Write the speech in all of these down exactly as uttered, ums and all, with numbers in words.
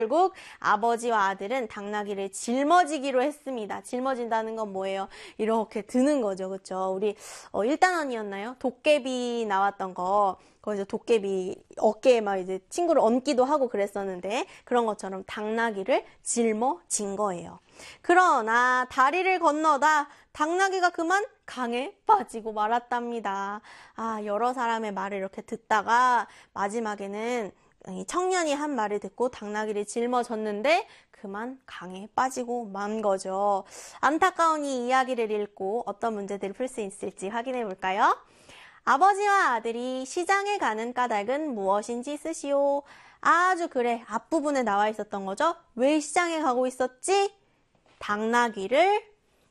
결국 아버지와 아들은 당나귀를 짊어지기로 했습니다. 짊어진다는 건 뭐예요? 이렇게 드는 거죠. 그렇죠? 우리 어, 일 단원이었나요? 도깨비 나왔던 거. 거기서 도깨비 어깨에 막 이제 친구를 얹기도 하고 그랬었는데 그런 것처럼 당나귀를 짊어진 거예요. 그러나 다리를 건너다 당나귀가 그만 강에 빠지고 말았답니다. 아, 여러 사람의 말을 이렇게 듣다가 마지막에는 이 청년이 한 말을 듣고 당나귀를 짊어졌는데 그만 강에 빠지고 만 거죠. 안타까운 이 이야기를 읽고 어떤 문제들을 풀 수 있을지 확인해 볼까요? 아버지와 아들이 시장에 가는 까닭은 무엇인지 쓰시오. 아주 그래, 앞부분에 나와 있었던 거죠. 왜 시장에 가고 있었지? 당나귀를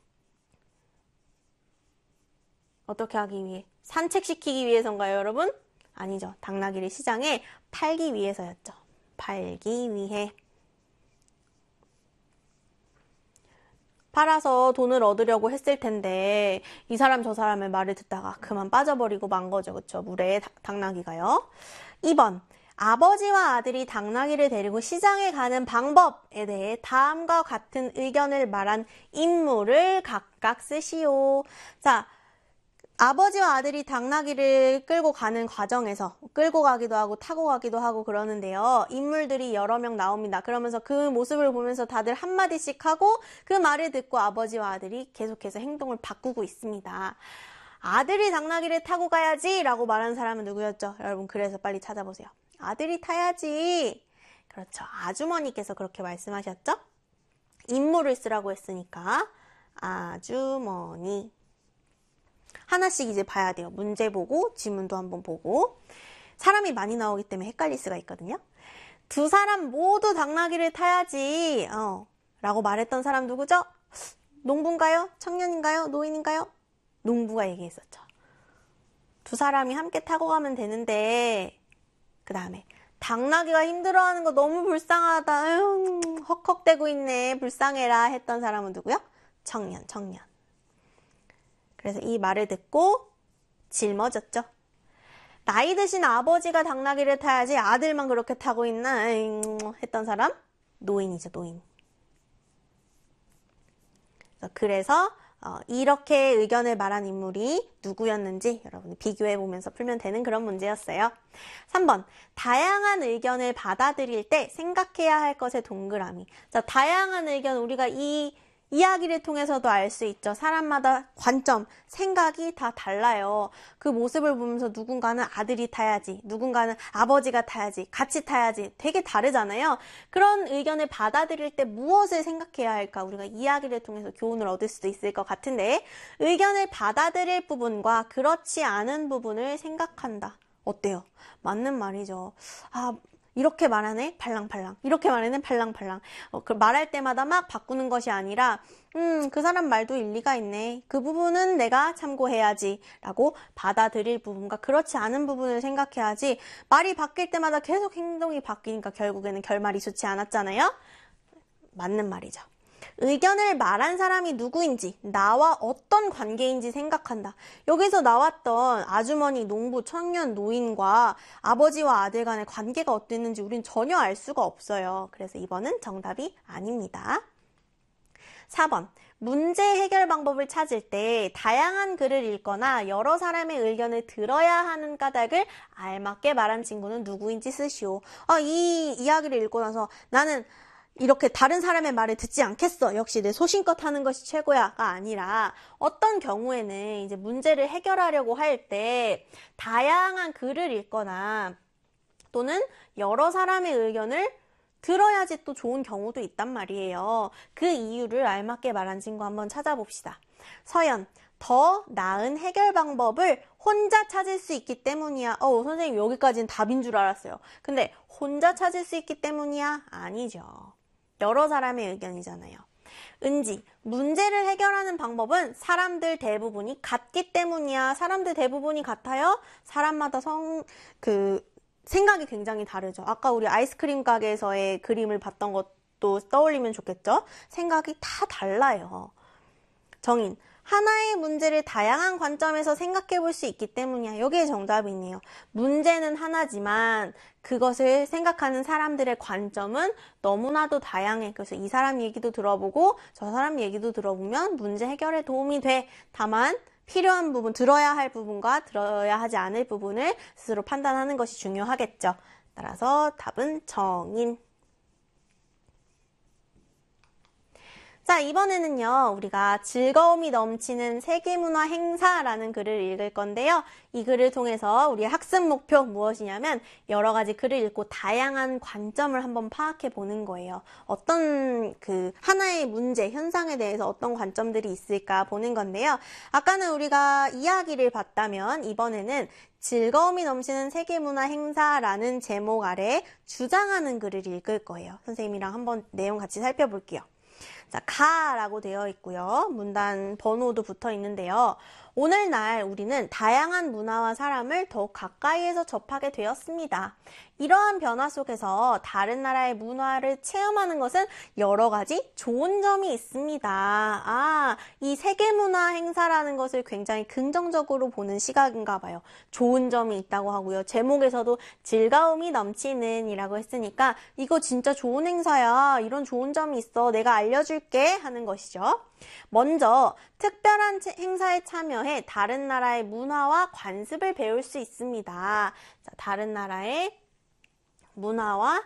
어떻게 하기 위해? 산책시키기 위해서인가요, 여러분? 아니죠. 당나귀를 시장에 팔기 위해서였죠. 팔기 위해. 팔아서 돈을 얻으려고 했을 텐데 이 사람 저 사람의 말을 듣다가 그만 빠져버리고 만 거죠. 그쵸? 물에 당나귀가요. 이 번. 아버지와 아들이 당나귀를 데리고 시장에 가는 방법에 대해 다음과 같은 의견을 말한 인물을 각각 쓰시오. 자, 아버지와 아들이 당나귀를 끌고 가는 과정에서 끌고 가기도 하고 타고 가기도 하고 그러는데요. 인물들이 여러 명 나옵니다. 그러면서 그 모습을 보면서 다들 한마디씩 하고 그 말을 듣고 아버지와 아들이 계속해서 행동을 바꾸고 있습니다. 아들이 당나귀를 타고 가야지 라고 말하는 사람은 누구였죠? 여러분, 그래서 빨리 찾아보세요. 아들이 타야지. 그렇죠. 아주머니께서 그렇게 말씀하셨죠? 인물을 쓰라고 했으니까 아주머니. 하나씩 이제 봐야 돼요. 문제 보고 지문도 한번 보고. 사람이 많이 나오기 때문에 헷갈릴 수가 있거든요. 두 사람 모두 당나귀를 타야지 어, 라고 말했던 사람 누구죠? 농부인가요? 청년인가요? 노인인가요? 농부가 얘기했었죠. 두 사람이 함께 타고 가면 되는데 그 다음에 당나귀가 힘들어하는 거 너무 불쌍하다. 아유, 헉헉대고 있네. 불쌍해라 했던 사람은 누구요? 청년, 청년. 그래서 이 말을 듣고 짊어졌죠. 나이 드신 아버지가 당나귀를 타야지 아들만 그렇게 타고 있나 했던 사람? 노인이죠, 노인. 그래서 이렇게 의견을 말한 인물이 누구였는지 여러분이 비교해보면서 풀면 되는 그런 문제였어요. 삼 번. 다양한 의견을 받아들일 때 생각해야 할 것의 동그라미. 자, 다양한 의견 우리가 이 이야기를 통해서도 알 수 있죠. 사람마다 관점, 생각이 다 달라요. 그 모습을 보면서 누군가는 아들이 타야지, 누군가는 아버지가 타야지, 같이 타야지 되게 다르잖아요. 그런 의견을 받아들일 때 무엇을 생각해야 할까? 우리가 이야기를 통해서 교훈을 얻을 수도 있을 것 같은데 의견을 받아들일 부분과 그렇지 않은 부분을 생각한다. 어때요? 맞는 말이죠. 아, 이렇게 말하네? 팔랑팔랑. 이렇게 말하는 팔랑팔랑. 어, 그 말할 때마다 막 바꾸는 것이 아니라 음, 그 사람 말도 일리가 있네. 그 부분은 내가 참고해야지 라고 받아들일 부분과 그렇지 않은 부분을 생각해야지 말이 바뀔 때마다 계속 행동이 바뀌니까 결국에는 결말이 좋지 않았잖아요. 맞는 말이죠. 의견을 말한 사람이 누구인지, 나와 어떤 관계인지 생각한다. 여기서 나왔던 아주머니, 농부, 청년, 노인과 아버지와 아들 간의 관계가 어땠는지 우린 전혀 알 수가 없어요. 그래서 이 번은 정답이 아닙니다. 사 번. 문제 해결 방법을 찾을 때 다양한 글을 읽거나 여러 사람의 의견을 들어야 하는 까닭을 알맞게 말한 친구는 누구인지 쓰시오. 아, 이 이야기를 읽고 나서 나는 이렇게 다른 사람의 말을 듣지 않겠어. 역시 내 소신껏 하는 것이 최고야가 아니라 어떤 경우에는 이제 문제를 해결하려고 할 때 다양한 글을 읽거나 또는 여러 사람의 의견을 들어야지 또 좋은 경우도 있단 말이에요. 그 이유를 알맞게 말한 친구 한번 찾아봅시다. 서연, 더 나은 해결 방법을 혼자 찾을 수 있기 때문이야. 어, 선생님 여기까지는 답인 줄 알았어요. 근데 혼자 찾을 수 있기 때문이야? 아니죠. 여러 사람의 의견이잖아요. 은지, 문제를 해결하는 방법은 사람들 대부분이 같기 때문이야. 사람들 대부분이 같아요? 사람마다 성, 그, 생각이 굉장히 다르죠. 아까 우리 아이스크림 가게에서의 그림을 봤던 것도 떠올리면 좋겠죠? 생각이 다 달라요. 정인, 하나의 문제를 다양한 관점에서 생각해 볼 수 있기 때문이야. 여기에 정답이 있네요. 문제는 하나지만 그것을 생각하는 사람들의 관점은 너무나도 다양해. 그래서 이 사람 얘기도 들어보고 저 사람 얘기도 들어보면 문제 해결에 도움이 돼. 다만 필요한 부분, 들어야 할 부분과 들어야 하지 않을 부분을 스스로 판단하는 것이 중요하겠죠. 따라서 답은 정인. 자, 이번에는요, 우리가 즐거움이 넘치는 세계문화 행사라는 글을 읽을 건데요. 이 글을 통해서 우리의 학습 목표 무엇이냐면 여러 가지 글을 읽고 다양한 관점을 한번 파악해 보는 거예요. 어떤 그 하나의 문제, 현상에 대해서 어떤 관점들이 있을까 보는 건데요. 아까는 우리가 이야기를 봤다면 이번에는 즐거움이 넘치는 세계문화 행사라는 제목 아래 주장하는 글을 읽을 거예요. 선생님이랑 한번 내용 같이 살펴볼게요. 자, 가라고 되어 있고요. 문단 번호도 붙어 있는데요. 오늘날 우리는 다양한 문화와 사람을 더욱 가까이에서 접하게 되었습니다. 이러한 변화 속에서 다른 나라의 문화를 체험하는 것은 여러 가지 좋은 점이 있습니다. 아, 이 세계문화 행사라는 것을 굉장히 긍정적으로 보는 시각인가 봐요. 좋은 점이 있다고 하고요. 제목에서도 즐거움이 넘치는 이라고 했으니까 이거 진짜 좋은 행사야. 이런 좋은 점이 있어. 내가 알려줄게 하는 것이죠. 먼저 특별한 행사에 참여해 다른 나라의 문화와 관습을 배울 수 있습니다. 자, 다른 나라의 문화와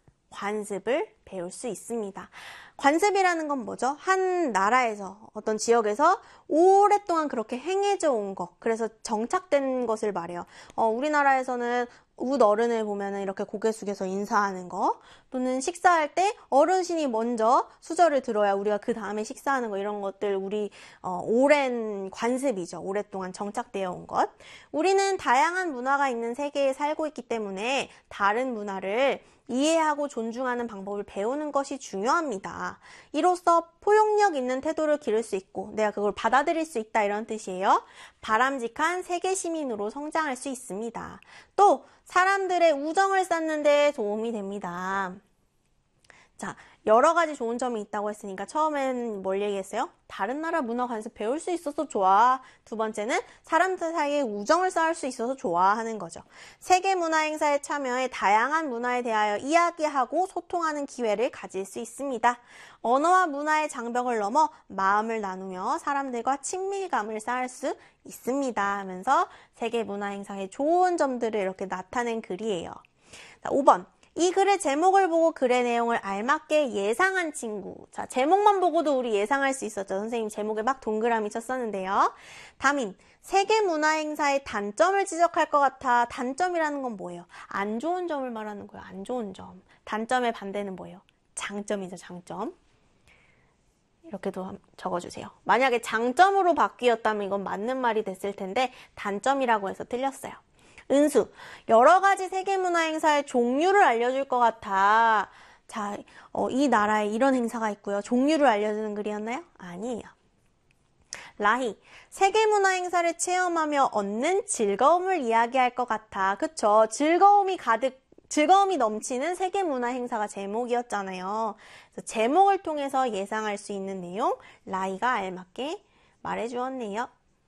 관습을 배울 수 있습니다. 관습이라는 건 뭐죠? 한 나라에서, 어떤 지역에서 오랫동안 그렇게 행해져 온 것, 그래서 정착된 것을 말해요. 어, 우리나라에서는 웃 어른을 보면은 이렇게 고개 숙여서 인사하는 거, 또는 식사할 때 어르신이 먼저 수저를 들어야 우리가 그 다음에 식사하는 거, 이런 것들 우리 어, 오랜 관습이죠. 오랫동안 정착되어 온 것. 우리는 다양한 문화가 있는 세계에 살고 있기 때문에 다른 문화를 이해하고 존중하는 방법을 배우는 것이 중요합니다. 이로써 포용력 있는 태도를 기를 수 있고 내가 그걸 받아들일 수 있다 이런 뜻이에요. 바람직한 세계 시민으로 성장할 수 있습니다. 또 사람들의 우정을 쌓는 데 도움이 됩니다. 자, 여러 가지 좋은 점이 있다고 했으니까 처음엔 뭘 얘기했어요? 다른 나라 문화 관습 배울 수 있어서 좋아. 두 번째는 사람들 사이에 우정을 쌓을 수 있어서 좋아 하는 거죠. 세계 문화 행사에 참여해 다양한 문화에 대하여 이야기하고 소통하는 기회를 가질 수 있습니다. 언어와 문화의 장벽을 넘어 마음을 나누며 사람들과 친밀감을 쌓을 수 있습니다 하면서 세계 문화 행사의 좋은 점들을 이렇게 나타낸 글이에요. 자, 오 번. 이 글의 제목을 보고 글의 내용을 알맞게 예상한 친구. 자, 제목만 보고도 우리 예상할 수 있었죠. 선생님 제목에 막 동그라미 쳤었는데요. 담임, 세계문화행사의 단점을 지적할 것 같아. 단점이라는 건 뭐예요? 안 좋은 점을 말하는 거예요. 안 좋은 점. 단점의 반대는 뭐예요? 장점이죠, 장점. 이렇게도 적어주세요. 만약에 장점으로 바뀌었다면 이건 맞는 말이 됐을 텐데 단점이라고 해서 틀렸어요. 은수, 여러 가지 세계문화 행사의 종류를 알려줄 것 같아. 자, 어, 이 나라에 이런 행사가 있고요. 종류를 알려주는 글이었나요? 아니에요. 라희, 세계문화 행사를 체험하며 얻는 즐거움을 이야기할 것 같아. 그쵸? 즐거움이 가득, 즐거움이 넘치는 세계문화 행사가 제목이었잖아요. 그래서 제목을 통해서 예상할 수 있는 내용, 라희가 알맞게 말해주었네요.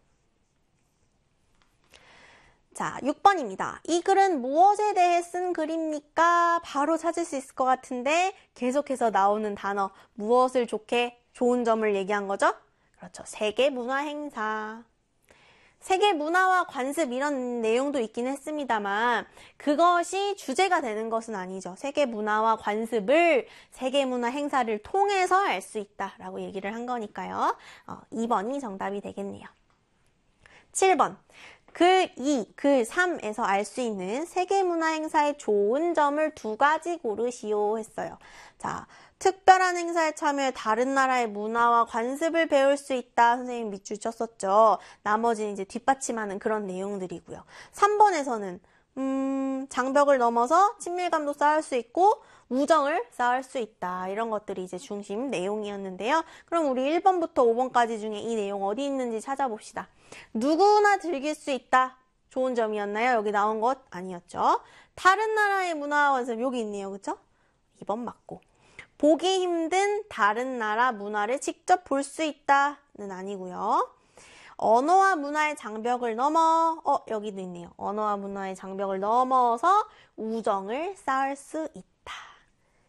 자, 육 번입니다. 이 글은 무엇에 대해 쓴 글입니까? 바로 찾을 수 있을 것 같은데 계속해서 나오는 단어, 무엇을 좋게, 좋은 점을 얘기한 거죠? 그렇죠. 세계문화행사. 세계문화와 관습 이런 내용도 있긴 했습니다만 그것이 주제가 되는 것은 아니죠. 세계문화와 관습을 세계문화행사를 통해서 알 수 있다라고 얘기를 한 거니까요. 어, 이 번이 정답이 되겠네요. 칠 번. 글 이, 글 삼에서 알 수 있는 세계문화행사의 좋은 점을 두 가지 고르시오 했어요. 자, 특별한 행사에 참여해 다른 나라의 문화와 관습을 배울 수 있다. 선생님 밑줄 쳤었죠. 나머지는 이제 뒷받침하는 그런 내용들이고요. 삼 번에서는 음, 장벽을 넘어서 친밀감도 쌓을 수 있고 우정을 쌓을 수 있다. 이런 것들이 이제 중심 내용이었는데요. 그럼 우리 일 번부터 오 번까지 중에 이 내용 어디 있는지 찾아봅시다. 누구나 즐길 수 있다. 좋은 점이었나요? 여기 나온 것 아니었죠. 다른 나라의 문화와 관습 여기 있네요. 그쵸? 이 번 맞고. 보기 힘든 다른 나라 문화를 직접 볼 수 있다는 아니고요. 언어와 문화의 장벽을 넘어, 어, 여기도 있네요. 언어와 문화의 장벽을 넘어서 우정을 쌓을 수 있다.